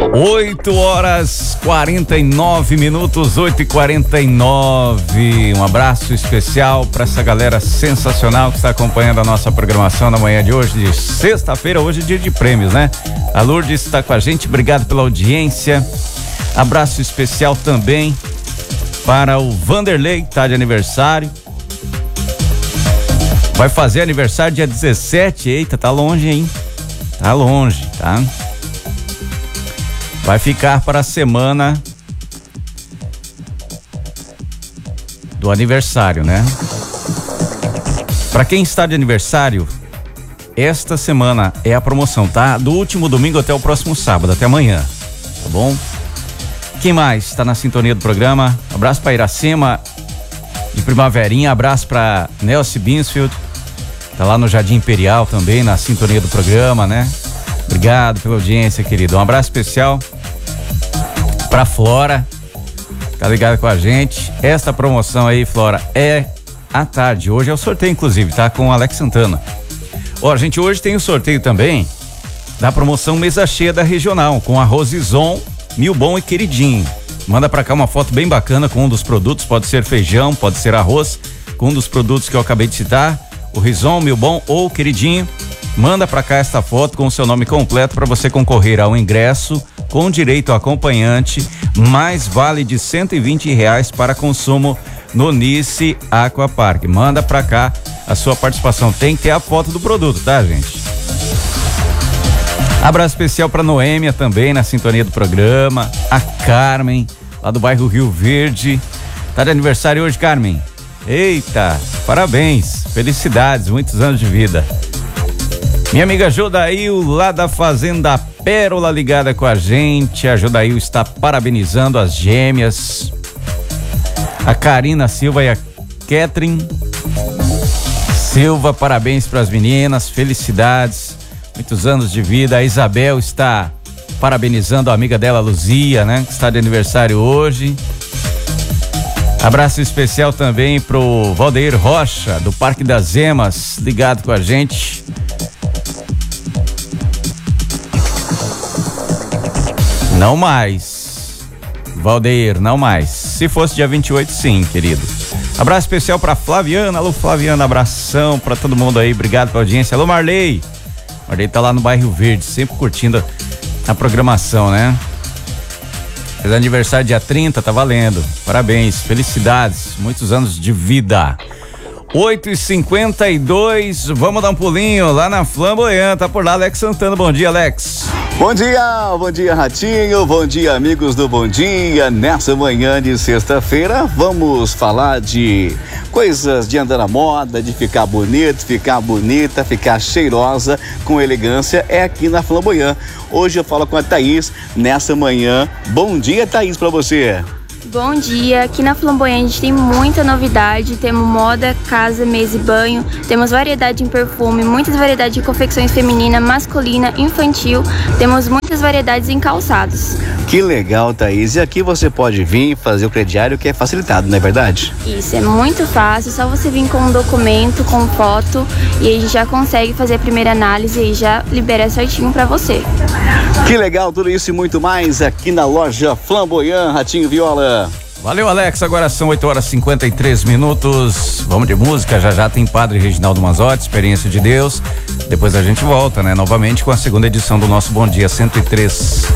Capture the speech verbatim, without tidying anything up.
oito horas quarenta e nove minutos, oito e quarenta e nove. Um abraço especial para essa galera sensacional que está acompanhando a nossa programação na manhã de hoje, de sexta-feira, hoje é dia de prêmios, né? A Lourdes está com a gente, obrigado pela audiência. Abraço especial também para o Vanderlei, que tá de aniversário. Vai fazer aniversário dia dezessete, eita, tá longe, hein? Tá longe, tá? Vai ficar para a semana do aniversário, né? Para quem está de aniversário, esta semana é a promoção, tá? Do último domingo até o próximo sábado, até amanhã, tá bom? Quem mais está na sintonia do programa? Abraço para Iracema de Primaverinha, abraço para Nelson Binsfield, tá lá no Jardim Imperial também, na sintonia do programa, né? Obrigado pela audiência, querido. Um abraço especial pra Flora, tá ligado com a gente. Esta promoção aí, Flora, é à tarde. Hoje é o sorteio, inclusive, tá? Com o Alex Santana. Ó, gente, hoje tem o sorteio também da promoção Mesa Cheia da Regional, com arroz Ison, Mil Bom e Queridinho. Manda pra cá uma foto bem bacana com um dos produtos, pode ser feijão, pode ser arroz, com um dos produtos que eu acabei de citar, o Rison, Mil Bom ou Queridinho. Manda pra cá esta foto com o seu nome completo para você concorrer ao ingresso com direito ao acompanhante, mais vale de cento e vinte reais para consumo no Nice Aquapark. Manda pra cá a sua participação, tem que ter a foto do produto, tá, gente? Abraço especial pra Noêmia também, na sintonia do programa, a Carmen, lá do bairro Rio Verde, tá de aniversário hoje, Carmen? Eita, parabéns, felicidades, muitos anos de vida. Minha amiga Jodail, lá da Fazenda Pérola, ligada com a gente. A Jodail está parabenizando as gêmeas, a Karina Silva e a Catherine Silva. Parabéns para as meninas, felicidades, muitos anos de vida. A Isabel está parabenizando a amiga dela, Luzia, né? Que está de aniversário hoje. Abraço especial também pro Valdeir Rocha, do Parque das Emas, ligado com a gente. Não mais, Valdeir, não mais. Se fosse dia vinte e oito, sim, querido. Abraço especial pra Flaviana. Alô, Flaviana, abração pra todo mundo aí. Obrigado pela audiência. Alô, Marley. Marley tá lá no bairro Verde, sempre curtindo a programação, né? Fez aniversário dia trinta, tá valendo. Parabéns, felicidades, muitos anos de vida. oito e cinquenta e dois, vamos dar um pulinho lá na Flamboyant. Tá por lá, Alex Santana. Bom dia, Alex. Bom dia, bom dia, Ratinho, bom dia, amigos do Bom Dia. Nessa manhã de sexta-feira, vamos falar de coisas de andar na moda, de ficar bonito, ficar bonita, ficar cheirosa, com elegância, é aqui na Flamboyant. Hoje eu falo com a Thaís, nessa manhã. Bom dia, Thaís, pra você. Bom dia, aqui na Flamboyant a gente tem muita novidade, temos moda, casa, mesa e banho, temos variedade em perfume, muitas variedades de confecções feminina, masculina, infantil, temos muitas variedades em calçados. Que legal, Thaís, e aqui você pode vir fazer o crediário, que é facilitado, não é verdade? Isso, é muito fácil, só você vir com um documento, com foto, e aí a gente já consegue fazer a primeira análise e já libera certinho pra você. Que legal, tudo isso e muito mais aqui na loja Flamboyant, Ratinho Viola. Valeu, Alex. Agora são oito horas e cinquenta e três minutos. Vamos de música. Já já tem Padre Reginaldo Mazzotti, Experiência de Deus. Depois a gente volta, né? Novamente com a segunda edição do nosso Bom Dia cento e três.